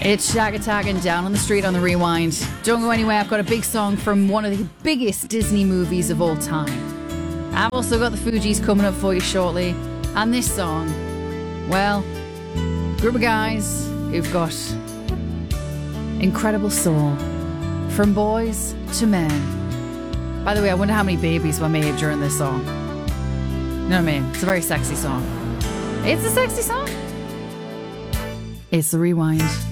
It's Shag Attack and Down on the Street on the Rewind. Don't go anywhere, I've got a big song from one of the biggest Disney movies of all time. I've also got the Fugees coming up for you shortly. And this song, well, group of guys who've got incredible soul. From boys to men. By the way, I wonder how many babies were made during this song. You know what I mean? It's a very sexy song. It's a sexy song. It's the Rewind.